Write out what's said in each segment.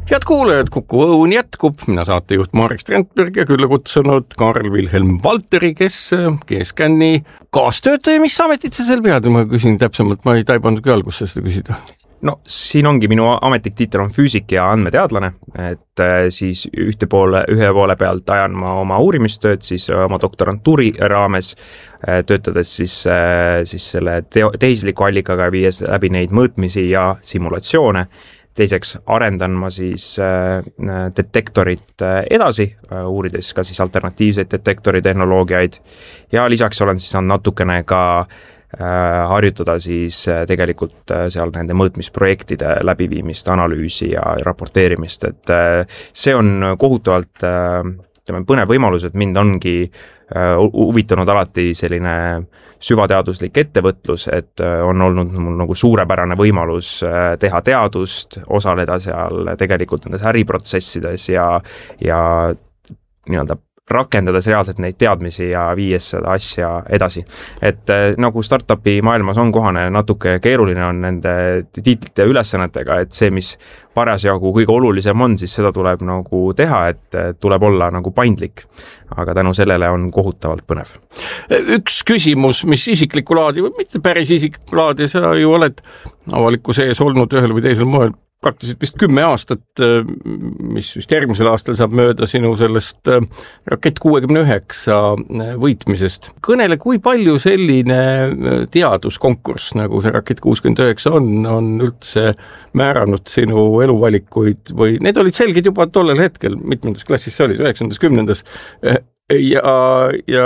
Head kuulajad, Kuku Õun jätkub, mina saatejuht Marek Strandberg ja külla kutsunud Karl-Wilhelm Valteri, kes GScan'i kaastöötaja, mis ametit sa seal pead? Ma küsin täpsemalt, ma ei taibannudki algusse seda küsida. No siin ongi minu ametlik tiitel on füüsik ja andmeteadlane, et siis ühe poole pealt ajan ma oma uurimistööd, siis oma doktorantuuri raames, töötades siis selle tehisliku allikaga viies läbi neid mõõtmisi ja simulatsioone. Teiseks arendan ma siis detektorit edasi, uurides ka siis alternatiivseid detektori tehnoloogiaid ja lisaks olen siis natukene ka harjutada siis tegelikult seal nende mõõtmisprojektide läbiviimist, analüüsi ja raporteerimist, et see on kohutavalt põnev võimalus, et mind ongi huvitanud alati selline süvateaduslik ettevõtlus, et on olnud mul nagu suurepärane võimalus teha teadust, osaleda seal tegelikult nendes äriprotsessides ja nii-öelda rakendades reaalselt neid teadmisi ja viies seda asja edasi. Et nagu startupi maailmas on kohane, natuke keeruline on nende tiitlite ülesannetega, et see, mis parasjagu kõige olulisem on, siis seda tuleb nagu teha, et tuleb olla nagu paindlik. Aga tänu sellele on kohutavalt põnev. Üks küsimus, mis isiklikku laadi, või mitte päris isiklikku laadi, sa ju oled avaliku sees olnud ühel või teisel moel praktiliselt vist 10 aastat, mis vist järgmisel aastal saab mööda sinu sellest Rakett 69 võitmisest. Kõnele, kui palju selline teaduskonkurss, nagu see Rakett 69 on üldse määranud sinu eluvalikuid või need olid selged juba tollel hetkel, mitmendas klassis see oli, 9. 10. Ja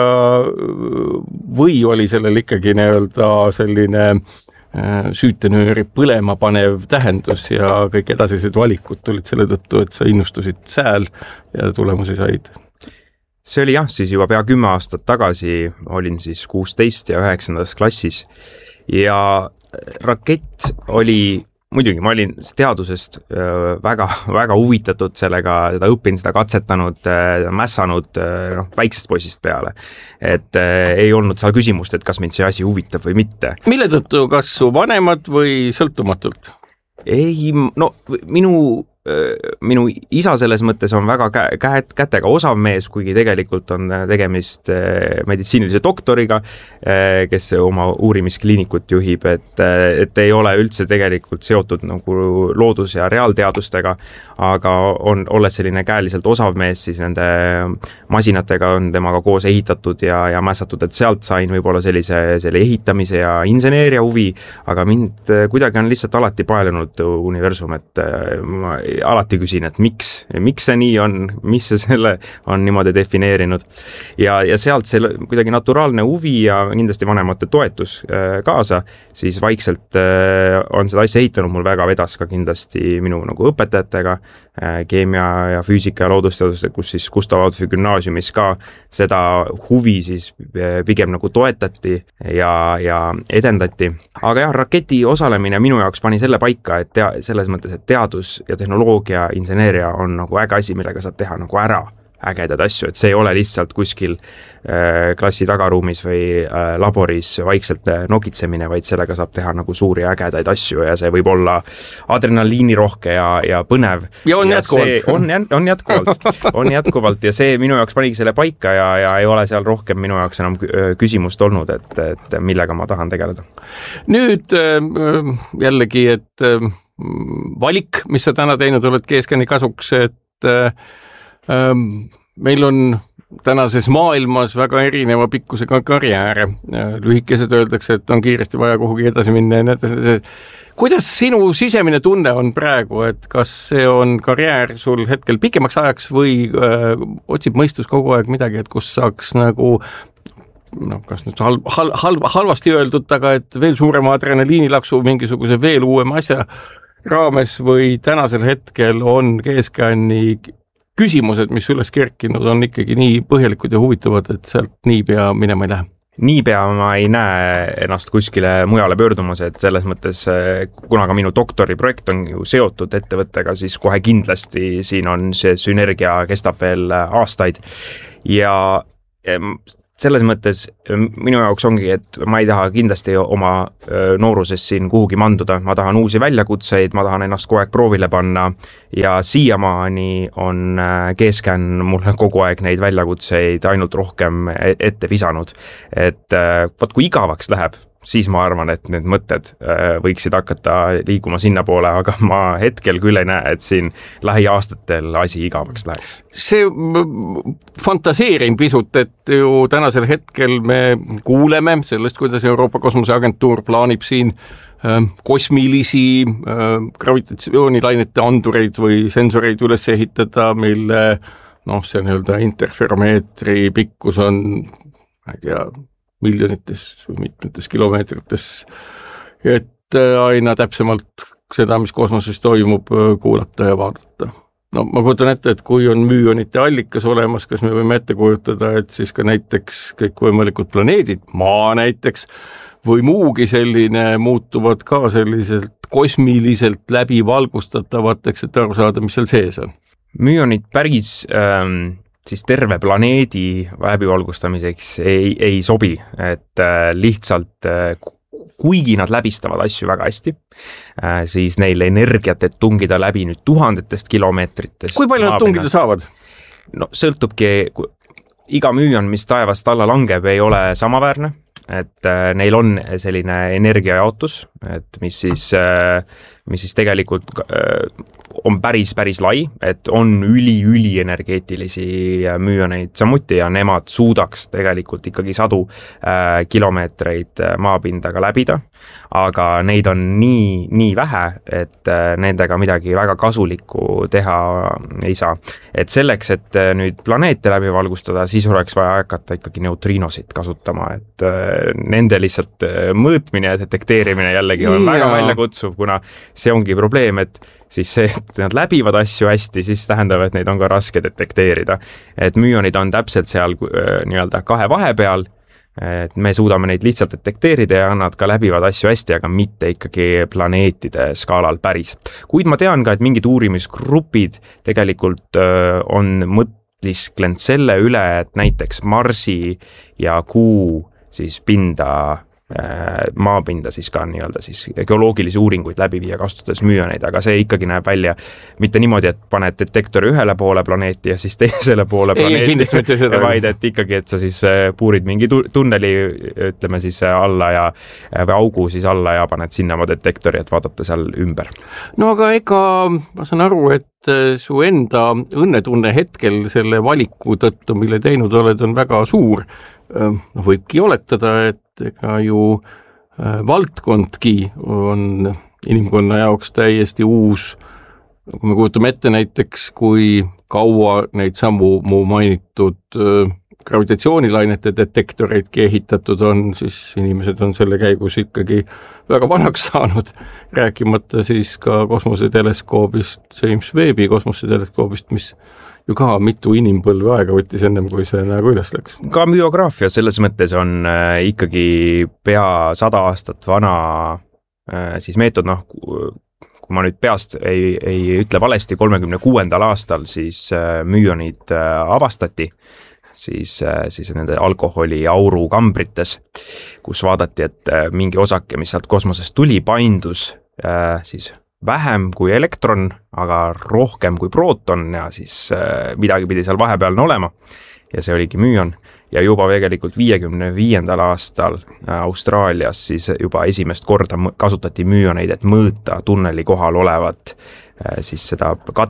või oli sellel ikkagi nii-öelda selline süütenööri põlema panev tähendus ja kõik edasised valikud tulid selle tõttu, et sa innustusid sääl ja tulemusi said? See oli jah, siis juba pea 10 aastat tagasi, olin siis 16 ja 9. klassis ja Rakett oli, muidugi ma olin teadusest väga, väga huvitatud sellega, seda õppinud, seda katsetanud, mässanud väiksest poisist peale. Et ei olnud seal küsimust, et kas mind see asi huvitab või mitte. Mille tõttu, kas su vanemad või sõltumatult? Ei, no minu isa selles mõttes on väga kätega osav mees, kuigi tegelikult on tegemist meditsiinilise doktoriga, kes oma uurimiskliinikut juhib, et ei ole üldse tegelikult seotud nagu loodus- ja reaalteadustega, aga olles selline käeliselt osav mees, siis nende masinatega on temaga koos ehitatud ja mässatud, et sealt sain võib-olla selle ehitamise ja inseneeria huvi, aga mind kuidagi on lihtsalt alati paelunud universum, et ma alati küsin, et miks see nii on, mis see selle on niimoodi defineerinud ja sealt see kuidagi naturaalne huvi ja kindlasti vanemate toetus kaasa, siis vaikselt on seda asja ehitanud, mul väga vedas ka kindlasti minu nagu õpetajatega, keemia ja füüsika ja loodusteadused, kus siis Gustav Adolfi gümnaasiumis ka seda huvi siis pigem nagu toetati ja edendati. Aga jah, Raketi osalemine minu jaoks pani selle paika, et selles mõttes, et teadus ja tehnoloogia, inseneeria on nagu äge asi, millega saab teha nagu ära ägedad asju, et see ei ole lihtsalt kuskil klassi tagaruumis või laboris vaikselt nokitsemine, vaid sellega saab teha nagu suuri ägedaid asju ja see võib olla adrenaliinirohke ja põnev. Ja on jätkuvalt. On jätkuvalt ja see minu jaoks panigi selle paika ja ei ole seal rohkem minu jaoks enam küsimust olnud, et millega ma tahan tegeleda. Nüüd jällegi, et valik, mis sa täna teinud oled GScan'i kasuks, et meil on tänases maailmas väga erineva pikkusega karjääre. Lühikesed öeldakse, et on kiiresti vaja kuhugi edasi minna ja nii. Kuidas sinu sisemine tunne on praegu, et kas see on karjäär sul hetkel pikemaks ajaks või otsib mõistus kogu aeg midagi, et kus saaks nagu kas nüüd halvasti öeldud, aga et veel suurema adrenaliinilaksu mingisuguse veel uuema asja raames või tänasel hetkel on GScan'i küsimused, mis üles kerkinud, on ikkagi nii põhjalikud ja huvitavad, et sealt niipea minema ei lähe? Niipea ma ei näe ennast kuskile mujale pöördumas, et selles mõttes, kuna ka minu doktoriprojekt on ju seotud ettevõttega, siis kohe kindlasti siin on see sünergia kestab veel aastaid ja selles mõttes minu jaoks ongi, et ma ei taha kindlasti oma nooruses siin kuhugi manduda, ma tahan uusi väljakutseid, ma tahan ennast kogu aeg proovile panna ja siiamaani on G-Scan mulle kogu aeg neid väljakutseid ainult rohkem ette visanud. Et vaat kui igavaks läheb, siis ma arvan, et need mõtted võiksid hakata liiguma sinna poole, aga ma hetkel küll ei näe, et siin lähiaastatel asi igavaks läheks. See fantaseerin pisut, et ju tänasel hetkel me kuuleme sellest, kuidas Euroopa Kosmoseagentuur plaanib siin kosmilisi gravitatsioonilainete andureid või sensoreid üles ehitada, mille see nii-öelda interferomeetri pikkus on, ma ei tea, miljonites või mitmetes kilomeetrites, et aina täpsemalt seda, mis kosmoses toimub, kuulata ja vaadata. Ma kujutan ette, et kui on müünite allikas olemas, kas me võime ette kujutada, et siis ka näiteks kõikvõimalikud planeedid, Maa näiteks, või muugi selline muutuvad ka selliselt kosmiliselt läbi valgustatavateks, et aru saada, mis seal sees on. Müünid päris siis terve planeedi läbivalgustamiseks ei sobi, et lihtsalt kuigi nad läbistavad asju väga hästi, siis neil energiat, et tungida läbi nüüd tuhandetest kilomeetritest. Kui palju nad tungida saavad? No sõltubki, iga müün, mis taevast alla langeb, ei ole samaväärne, et neil on selline energiajaotus, et mis siis tegelikult on päris lai, et on üli energeetilisi müüoneid samuti ja nemad suudaks tegelikult ikkagi 100 kilomeetreid maapindaga läbida, aga neid on nii vähe, et nendega midagi väga kasulikku teha ei saa. Et selleks, et nüüd planeete läbi valgustada, siis oleks vaja hakata ikkagi neutriinosid kasutama, et nende lihtsalt mõõtmine ja detekteerimine jällegi on väga väljakutsuv, kuna see ongi probleem, et siis see, et nad läbivad asju hästi, siis tähendab, et neid on ka raske detekteerida. Et müünid on täpselt seal nii-öelda kahe vahepeal, et me suudame neid lihtsalt detekteerida ja nad ka läbivad asju hästi, aga mitte ikkagi planeetide skaalal päris. Kuid ma tean ka, et mingid uurimisgrupid tegelikult on mõtlisklenud selle üle, et näiteks Marsi ja Kuu siis maapinda siis ka nii-öelda siis geoloogilisi uuringuid läbi viia kasutades müüoneid, aga see ikkagi näeb välja mitte niimoodi, et paned detektori ühele poole planeeti ja siis teisele poole planeeti, vaid et ikkagi, et sa siis puurid mingi tunneli, ütleme siis alla ja või augu siis alla ja paned sinna oma detektori, et vaadata seal ümber. No aga ega ma saan aru, et su enda õnnetunne hetkel selle valiku tõttu, mille teinud oled, on väga suur. Võibki oletada, et ega ju valdkondki on inimkonna jaoks täiesti uus. Kui me kujutame ette näiteks, kui kaua neid samu mu mainitud gravitatsioonilainete detektoreidki ehitatud on, siis inimesed on selle käigus ikkagi väga vanaks saanud, rääkimata siis ka kosmoseteleskoobist, James Webbi kosmoseteleskoobist, mis ju ka mitu inimpõlve aega võttis ennem, kui see nagu üles läks. Ka müograafia selles mõttes on ikkagi pea 100 aastat vana siis meetod, kui ma nüüd peast ei ütle valesti, 36. aastal siis müonid avastati, siis nende alkoholi auru kambrites, kus vaadati, et mingi osake, mis sealt kosmosest tuli, paindus siis vähem kui elektron, aga rohkem kui prooton ja siis midagi pidi seal vahepealne olema ja see oligi müon. Ja juba tegelikult 55. aastal Austraalias siis juba esimest korda kasutati müoneid, et mõõta tunneli kohal olevat siis seda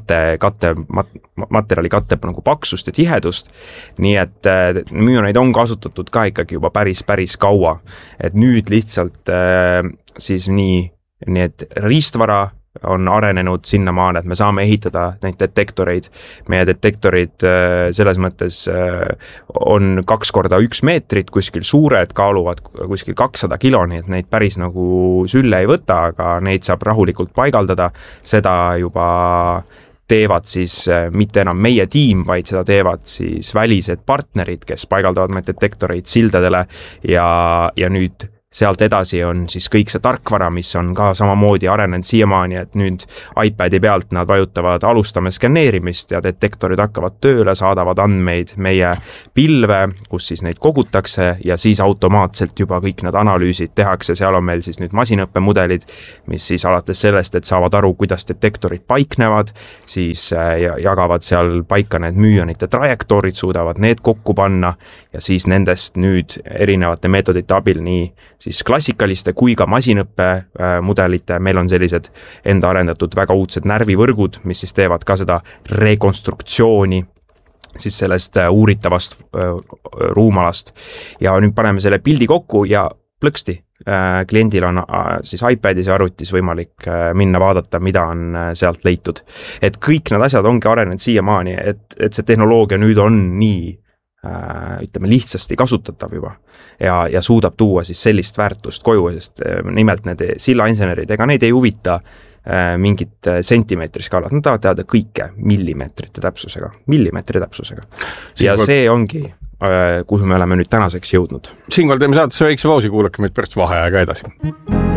materjali katte nagu paksust ja tihedust, nii et müoneid on kasutatud ka ikkagi juba päris kaua, et nüüd lihtsalt siis nii et riistvara on arenenud sinnamaani, et me saame ehitada neid detektoreid. Meie detektorid selles mõttes on 2 korda 1 meetrit, kuskil suured, kaaluvad kuskil 200 kiloni, et neid päris nagu sülle ei võta, aga neid saab rahulikult paigaldada. Seda juba teevad siis mitte enam meie tiim, vaid seda teevad siis välised partnerid, kes paigaldavad meid detektoreid sildadele ja nüüd sealt edasi on siis kõik see tarkvara, mis on ka samamoodi arenenud siiamaani, et nüüd iPadi pealt nad vajutavad alustame skanneerimist ja detektorid hakkavad tööle, saadavad andmeid meie pilve, kus siis neid kogutakse ja siis automaatselt juba kõik need analüüsid tehakse, seal on meil siis nüüd masinõppemudelid, mis siis alates sellest, et saavad aru, kuidas detektorid paiknevad, siis jagavad seal paika need müüonite trajektoorid, suudavad need kokku panna ja siis nendest nüüd erinevate meetodite abil nii siis klassikaliste kui ka masinõppe mudelite, meil on sellised enda arendatud väga uudsed närvivõrgud, mis siis teevad ka seda rekonstruktsiooni siis sellest uuritavast ruumalast ja nüüd paneme selle pildi kokku ja plõksti. Kliendil on siis iPadis ja arvutis võimalik minna vaadata, mida on sealt leitud. Et kõik need asjad ongi arenenud siiamaani, et see tehnoloogia nüüd on nii ütleme lihtsasti kasutatav juba ja suudab tuua siis sellist väärtust koju, sest nimelt need sillainsenerid, ega neid ei huvita mingit sentimeetri skaalat, nad tahavad teada kõike millimeetri täpsusega. Ja see ongi, kuhu me oleme nüüd tänaseks jõudnud. Siinkohal teeme saatesse väikse pausi, kuulake meid pärast vaheaega edasi.